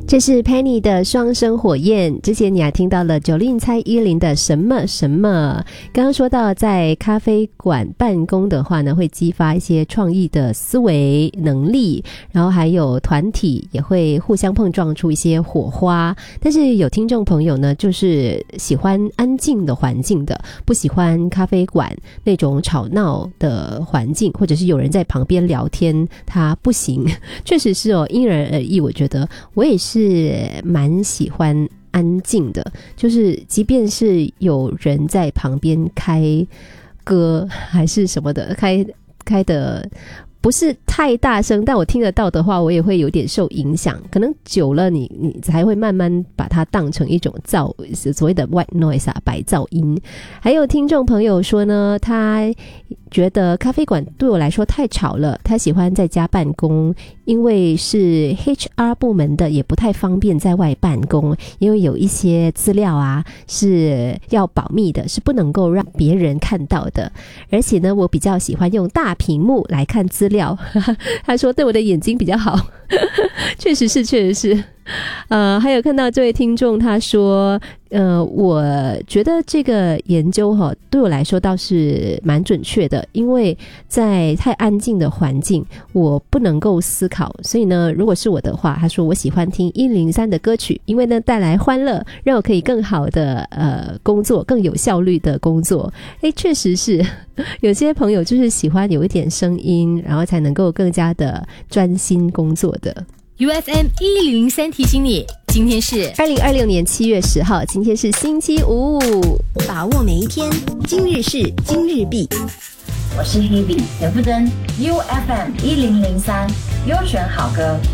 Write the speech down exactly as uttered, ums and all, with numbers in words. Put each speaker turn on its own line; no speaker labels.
这是 Penny 的双生火焰，之前你还听到了九令蔡依林的什么什么。刚刚说到在咖啡馆办公的话呢，会激发一些创意的思维能力，然后还有团体也会互相碰撞出一些火花。但是有听众朋友呢，就是喜欢安静的环境的，不喜欢咖啡馆那种吵闹的环境，或者是有人在旁边聊天他不行。确实是哦，因人而异。我觉得我也是是蛮喜欢安静的，就是即便是有人在旁边开歌还是什么的，开开的不是太大声，但我听得到的话，我也会有点受影响。可能久了你，你才会慢慢把它当成一种噪，所谓的 white noise 啊，白噪音。还有听众朋友说呢，他觉得咖啡馆对我来说太吵了，他喜欢在家办公，因为是 H R 部门的，也不太方便在外办公，因为有一些资料啊是要保密的，是不能够让别人看到的。而且呢，我比较喜欢用大屏幕来看资料。他说对我的眼睛比较好。确实是确实是。呃，还有看到这位听众他说呃，我觉得这个研究哈，对我来说倒是蛮准确的，因为在太安静的环境我不能够思考，所以呢，如果是我的话，他说我喜欢听一零三的歌曲，因为呢带来欢乐，让我可以更好的呃工作，更有效率的工作。诶，确实是有些朋友就是喜欢有一点声音，然后才能够更加的专心工作的。
U F M 一零三提醒你，今天是
二零二六年七月十号，今天是星期五，
把握每一天，今日事今日毕。
我是 Hebe 田馥甄 ，U F M 一零零三优选好歌。